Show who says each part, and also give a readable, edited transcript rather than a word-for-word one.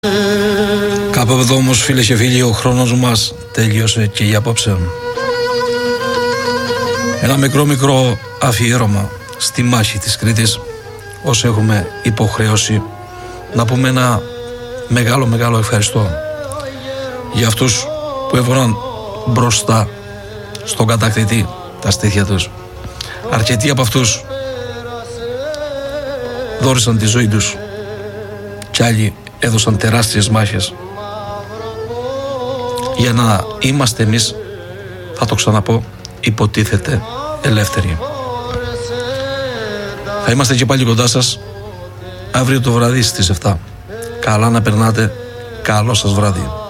Speaker 1: Κάπου εδώ όμως, φίλες και φίλοι, ο χρόνος μας τέλειωσε και για απόψε. Ένα μικρό αφιέρωμα στη μάχη της Κρήτης, όσοι έχουμε υποχρέωση να πούμε ένα μεγάλο ευχαριστώ για αυτούς που έβγαιναν μπροστά στον κατακτητή τα στήθια τους. Αρκετοί από αυτούς δώρισαν τη ζωή τους κι άλλοι έδωσαν τεράστιες μάχες για να είμαστε εμείς, θα το ξαναπώ, υποτίθεται ελεύθεροι. Θα είμαστε και πάλι κοντά σας αύριο το βράδυ στις 7. Καλά να περνάτε, καλό σας βράδυ.